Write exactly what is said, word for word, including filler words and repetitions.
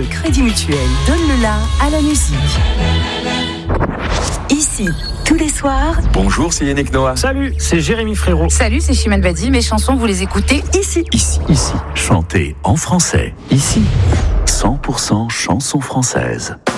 Crédit Mutuel donne le la à la musique. Ici, tous les soirs. Bonjour, c'est Yannick Noah. Salut, c'est Jérémy Frérot. Salut, c'est Chimène Badi. Mes chansons, vous les écoutez ici. Ici. Ici. Chantez en français. Ici. cent pour cent chansons françaises.